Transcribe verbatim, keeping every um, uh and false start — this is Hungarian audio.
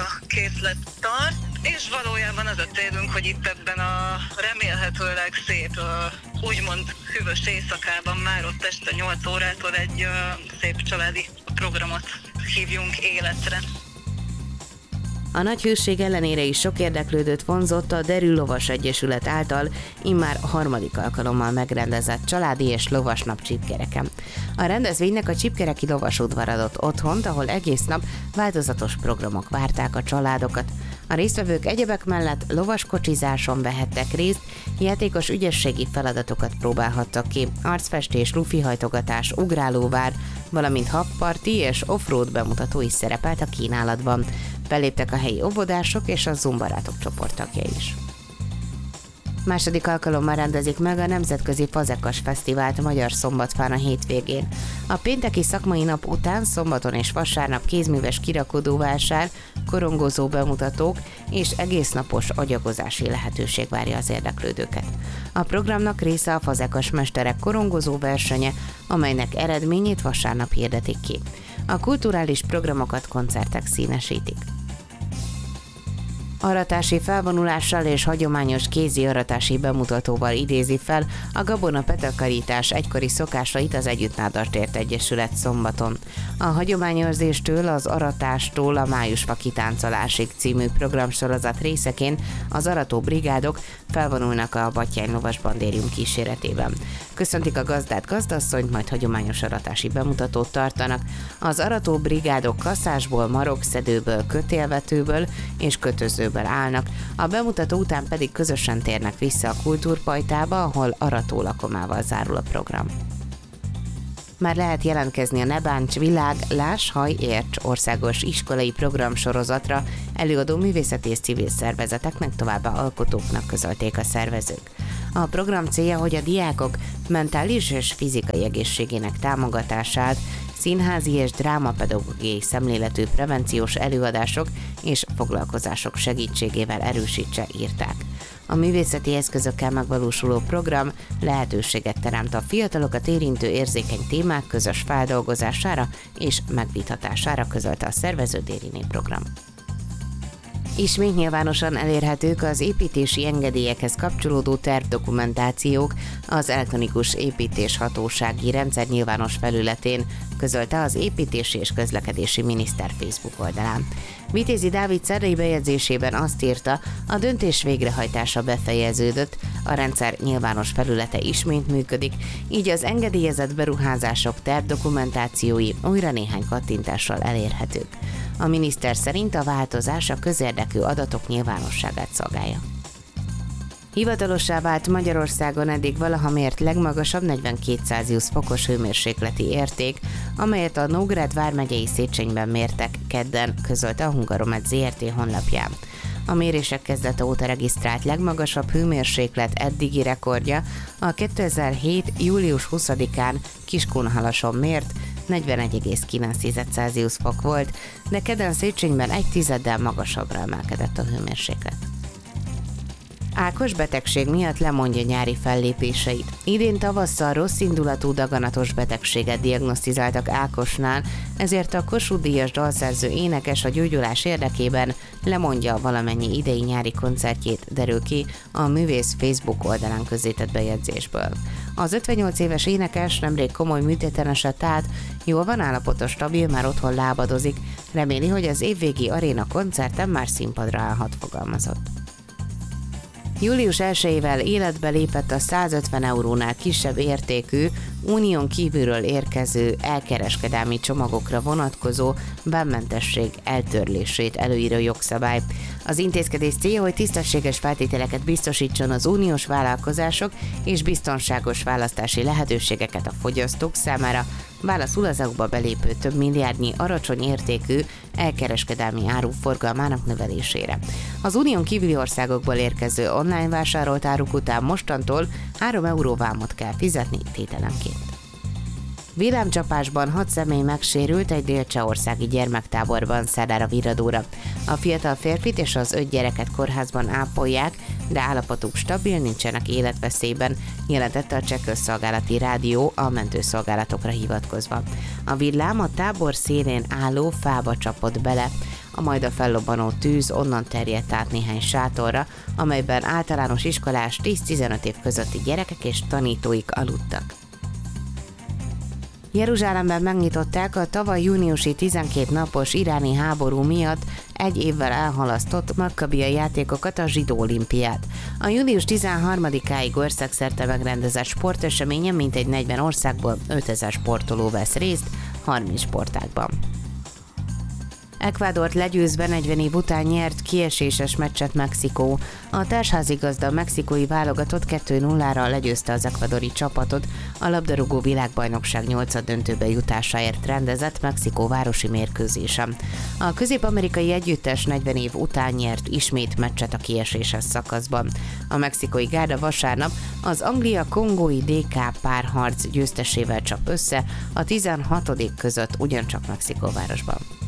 készlet tart, és valójában az a célunk, hogy itt ebben a remélhetőleg szép, úgymond hűvös éjszakában már ott este nyolc órától egy szép családi programot hívjunk életre. A nagy hőség ellenére is sok érdeklődőt vonzott a Derű Lovas Egyesület által immár a harmadik alkalommal megrendezett családi és lovasnap Csípkereken. A rendezvénynek a csípkereki lovasudvar adott otthont, ahol egész nap változatos programok várták a családokat. A résztvevők egyebek mellett lovaskocsizáson vehettek részt, játékos ügyességi feladatokat próbálhattak ki, arcfestés, lufihajtogatás, ugrálóvár, valamint habparti és offroad bemutató is szerepelt a kínálatban. Beléptek a helyi óvodások és a zumbarátok csoporttagja is. Második alkalommal rendezik meg a Nemzetközi Fazekas Fesztivált Magyar-Szombatfán a hétvégén. A pénteki szakmai nap után szombaton és vasárnap kézműves kirakodóvásár, korongozó bemutatók és egésznapos agyagozási lehetőség várja az érdeklődőket. A programnak része a fazekas mesterek korongozó versenye, amelynek eredményét vasárnap hirdetik ki. A kulturális programokat koncertek színesítik. Aratási felvonulással és hagyományos kézi aratási bemutatóval idézi fel a gabonapetekarítás egykori szokásait az Együttnádasért Egyesület szombaton. A hagyományőrzéstől az aratástól a májusfa kitáncolásig című programsorozat részeként az arató brigádok felvonulnak a Batthyány Lovas Bandérium kíséretében. Köszöntik a gazdát, gazdasszonyt, majd hagyományos aratási bemutatót tartanak. Az arató brigádok kaszásból, marokszedőből, kötélvetőből és kötözőből állnak, a bemutató után pedig közösen térnek vissza a kultúrpajtába, ahol arató lakomával zárul a program. Már lehet jelentkezni a Ne Bánts Világ, Láss, Hajj, Érts országos iskolai programsorozatra, előadó művészeti és civil szervezeteknek, továbbá alkotóknak közölték a szervezők. A program célja, hogy a diákok mentális és fizikai egészségének támogatását színházi és drámapedagógiai szemléletű prevenciós előadások és foglalkozások segítségével erősítse, írták. A művészeti eszközökkel megvalósuló program lehetőséget teremt a fiatalokat érintő érzékeny témák közös feldolgozására és megvitatására, közölte a szervező Dériné program. Ismét nyilvánosan elérhetők az építési engedélyekhez kapcsolódó tervdokumentációk az elektronikus építéshatósági rendszer nyilvános felületén, közölte az Építési és Közlekedési Miniszter Facebook oldalán. Vitézi Dávid szerdai bejegyzésében azt írta, a döntés végrehajtása befejeződött, a rendszer nyilvános felülete ismét működik, így az engedélyezett beruházások tervdokumentációi újra néhány kattintással elérhetők. A miniszter szerint a változás a közérdekű adatok nyilvánosságát szolgálja. Hivatalossá vált Magyarországon eddig valaha mért legmagasabb negyvenkét Celsius fokos hőmérsékleti érték, amelyet a Nógrád vármegyei Széchenyben mértek kedden, közölte a Hungaromet zé er té honlapján. A mérések kezdete óta regisztrált legmagasabb hőmérséklet eddigi rekordja a kétezer-hét július huszadikán Kiskunhalason mért negyvenegy egész kilenc Celsius fok volt, de kedden Széchenyben egy tizeddel magasabbra emelkedett a hőmérséklet. Ákos betegség miatt lemondja nyári fellépéseit. Idén tavasszal rosszindulatú daganatos betegséget diagnosztizáltak Ákosnál, ezért a Kossuth-díjas dalszerző énekes a gyógyulás érdekében lemondja valamennyi idei nyári koncertjét, derül ki a művész Facebook oldalán közzétett bejegyzésből. Az ötvennyolc éves énekes nemrég komoly műtéten esett át, jól van állapota, stabil, már otthon lábadozik, reméli, hogy az évvégi aréna koncerten már színpadra állhat, fogalmazott. július elsejével életbe lépett a százötven eurónál kisebb értékű, unión kívülről érkező elkereskedelmi csomagokra vonatkozó bánmentesség eltörlését előíró jogszabály. Az intézkedés célja, hogy tisztességes feltételeket biztosítson az uniós vállalkozások és biztonságos választási lehetőségeket a fogyasztók számára, válaszul az é u-ba belépő több milliárdnyi alacsony értékű elkereskedelmi áru forgalmának növelésére. Az unión kívüli országokból érkező online vásárolt áruk után mostantól három euró vámot kell fizetni tételenként. Villámcsapásban hat személy megsérült egy dél-csehországi gyermektáborban szerdára virradóra. A fiatal férfit és az öt gyereket kórházban ápolják, de állapotuk stabil, nincsenek életveszélyben, jelentette a Cseh Közszolgálati Rádió a mentőszolgálatokra hivatkozva. A villám a tábor szélén álló fába csapott bele. a majd a fellobbanó tűz onnan terjedt át néhány sátorra, amelyben általános iskolás tíz-tizenöt év közötti gyerekek és tanítóik aludtak. Jeruzsálemben megnyitották a tavaly júniusi tizenkét napos iráni háború miatt egy évvel elhalasztott Makkabia játékokat, a zsidó olimpiát. A július tizenharmadikáig országszerte megrendezett sporteseményen mintegy negyven országból ötezer sportoló vesz részt, harminc sportágban. Ecuadort legyőzve negyven év után nyert kieséses meccset Mexikó. A társházigazda mexikói válogatott kettő nullára legyőzte az ekvadori csapatot a labdarúgó világbajnokság nyolcaddöntőbe jutásáért rendezett Mexikó városi mérkőzésen. A közép-amerikai együttes negyven év után nyert ismét meccset a kieséses szakaszban. A mexikói gárda vasárnap az Anglia-Kongói dé ká párharc győztesével csap össze a tizenhatodik között ugyancsak Mexikóvárosban.